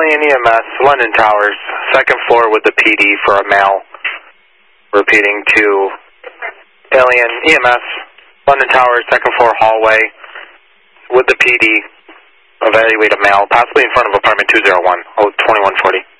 Alien EMS, London Towers, second floor with the PD for a male. Repeating to Alien EMS, London Towers, second floor hallway with the PD. Evaluate a male, possibly in front of apartment 201, 2140.